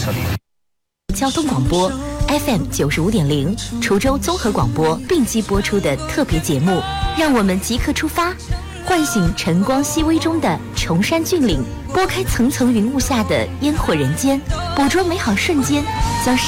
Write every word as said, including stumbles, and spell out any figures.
交通广播 F M 九十五点零，滁州综合广播并机播出的特别节目，让我们即刻出发，唤醒晨光熹微中的崇山峻岭，拨开层层云雾下的烟火人间，捕捉美好瞬间，将